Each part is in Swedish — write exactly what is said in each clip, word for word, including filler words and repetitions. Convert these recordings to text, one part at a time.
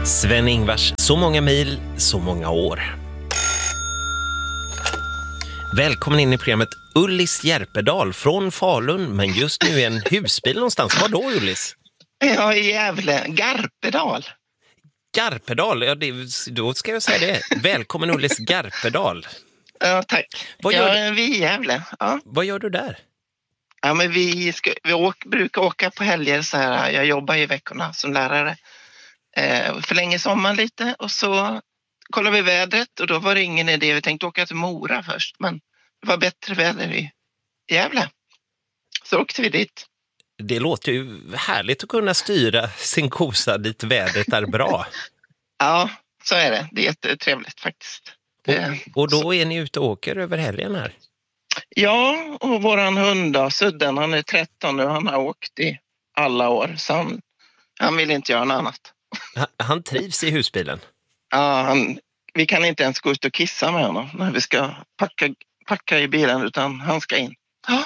Sven-Ingvars, så många mil, så många år. Välkommen in i programmet Ullis Järpedal från Falun, men just nu är en husbil någonstans. Var då, Ullis? Ja, i Gävle. Garpedal. Garpedal, ja, det, då ska jag säga det. Välkommen Ullis Garpedal. Ja, tack. Vad gör ja, vi är i Gävle. Ja. Vad gör du där? Ja, men vi, ska, vi åk, brukar åka på helger så här. Jag jobbar i veckorna som lärare. Eh, förlänger sommaren lite och så kollar vi vädret och då var det ingen idé. Vi tänkte åka till Mora först, men det var bättre väder i Gävle. Så åkte vi dit. Det låter ju härligt att kunna styra sin kosa dit vädret är bra. Ja, så är det. Det är jättetrevligt faktiskt. Och, och då är ni ute och åker över helgen här? Ja, och våran hund då, Sudden, han är tretton nu. Han har åkt i alla år, så han, han vill inte göra något annat. Han, han trivs i husbilen? Ja, han, vi kan inte ens gå ut och kissa med honom när vi ska packa, packa i bilen, utan han ska in. Ja.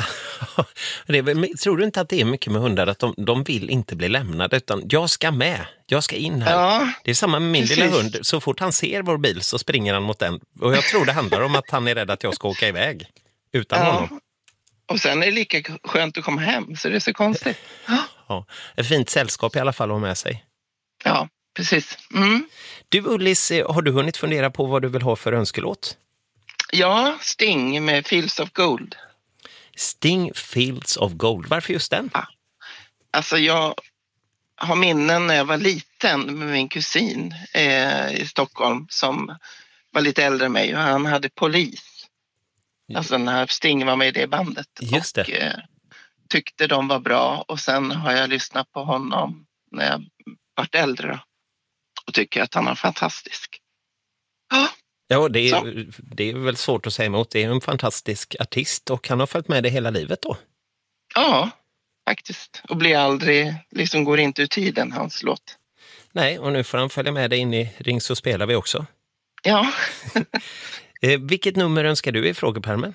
Det är väl, tror du inte att det är mycket med hundar att de, de vill inte bli lämnade, utan jag ska med, jag ska in här. Ja, det är samma med min precis. lilla hund, så fort han ser vår bil så springer han mot den. Och jag tror det handlar om att han är rädd att jag ska åka iväg utan ja. honom. Och sen är det lika skönt att komma hem, så det är så konstigt. Ja, ja. Ett fint sällskap i alla fall att ha med sig. Ja, precis. Mm. Du Ullis, har du hunnit fundera på vad du vill ha för önskelåt? Ja, Sting med Fields of Gold. Sting, Fields of Gold. Varför just den? Ja. Alltså jag har minnen när jag var liten med min kusin eh, i Stockholm som var lite äldre än mig, och han hade Polis. Alltså när Sting var med i det bandet. Just det. Och eh, tyckte de var bra, och sen har jag lyssnat på honom när jag varit äldre då, och tycker att han är fantastisk. Ja. Ja, det är, det är väl svårt att säga emot. Det är en fantastisk artist och han har följt med det hela livet då. Ja, faktiskt. Och blir aldrig, liksom går inte ur tiden, hans låt. Nej, och nu får han följa med dig in i Ring så spelar vi också. Ja. eh, vilket nummer önskar du i frågepärmen?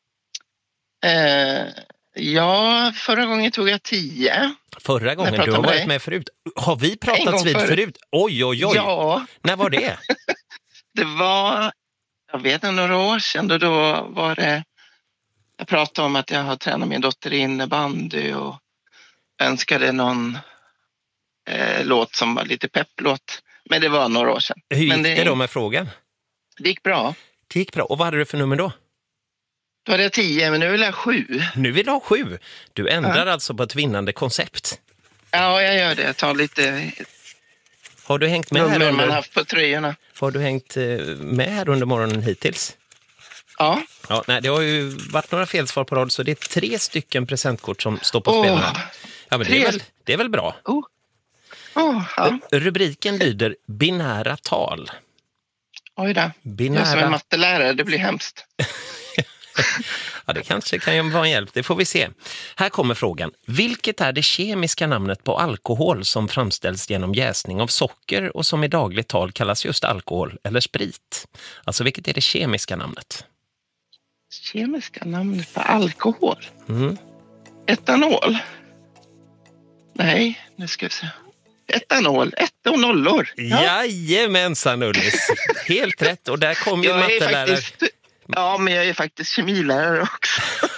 Eh, ja, förra gången tog jag tio. Förra gången? Du har varit med, med förut. Har vi pratats vid förut. förut? Oj, oj, oj. Ja. När var det? Det var, jag vet inte, några år sedan. Då, då var det, jag pratade om att jag har tränat min dotter i innebandy och önskade någon eh, låt som var lite pepplåt. Men det var några år sedan. Hur gick Men det, det då med frågan? Det gick bra. Det gick bra. Och vad hade du för nummer då? Då hade jag tio, men nu vill jag sju. Nu vill du ha sju? Du ändrar ja. alltså på ett vinnande koncept. Ja, jag gör det. Jag tar lite... Har du hängt med här under... man haft på tröjorna. Har du hängt med här under morgonen hittills? Ja. Ja, nej, det har ju varit några felsvar på rad, så det är tre stycken presentkort som står på oh, spelarna. Ja, men det är, väl, det är väl bra. Oh. Oh, ja. Rubriken lyder binära tal. Oj då. Binära... Jag som är mattelärare, det blir hemskt. Ja, det kanske kan ju vara en hjälp, det får vi se. Här kommer frågan. Vilket är det kemiska namnet på alkohol som framställs genom jäsning av socker och som i dagligt tal kallas just alkohol eller sprit? Alltså, vilket är det kemiska namnet? Kemiska namnet på alkohol? Mm. Etanol? Nej, nu ska vi se. Etanol, ett och nollor. Ja. Jajamensan, Ullis. Helt rätt, och där kom ju jag mattelärare... Faktiskt... Ja, men jag är faktiskt kemilärare också.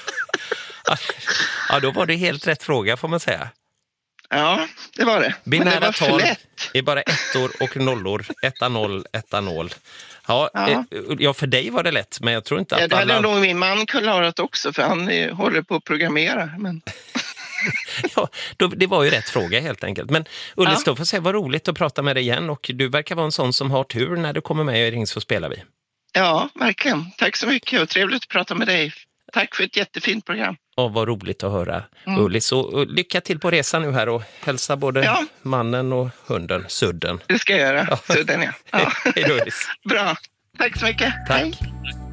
Ja, då var det helt rätt fråga, får man säga. Ja, det var det. Binära men det var tal lätt. är bara ettor och nollor. Etanol, etanol. Ja, ja. ja, för dig var det lätt, men jag tror inte att ja, det hade alla... nog min man klarat också, för han är, håller på att programmera. Men... ja, då, det var ju rätt fråga helt enkelt. Men Ullis, ja. Då får se, vad roligt att prata med dig igen, och du verkar vara en sån som har tur när du kommer med i Ring så spelar vi. Ja, verkligen. Tack så mycket, och trevligt att prata med dig. Tack för ett jättefint program. Och vad roligt att höra, mm. Ullis. Och lycka till på resan nu här, och hälsa både ja. mannen och hunden, Sudden. Det ska jag göra, ja. Sudden, ja. ja. Hej då, Ullis. Bra, tack så mycket. Tack. Hej.